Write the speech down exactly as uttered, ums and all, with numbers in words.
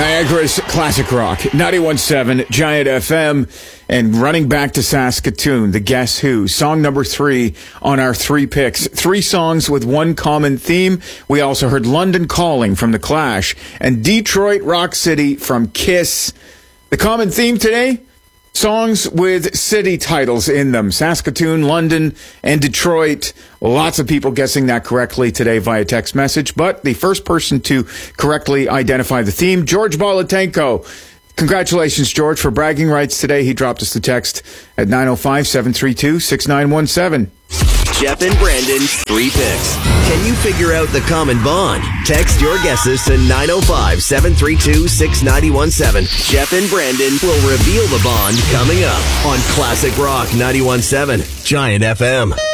Niagara's Classic Rock, ninety-one point seven, Giant F M, and running back to Saskatoon, the Guess Who, song number three on our three picks. Three songs with one common theme. We also heard London Calling from The Clash and Detroit Rock City from Kiss. The common theme today? Songs with city titles in them. Saskatoon, London, and Detroit. Lots of people guessing that correctly today via text message. But the first person to correctly identify the theme, George Bolatenko. Congratulations, George, for bragging rights today. He dropped us the text at nine oh five, seven three two, six nine one seven. Jeff and Brandon's Three Picks. Can you figure out the common bond? Text your guesses to nine oh five, seven three two, six nine one seven. Jeff and Brandon will reveal the bond coming up on Classic Rock ninety-one point seven Giant F M.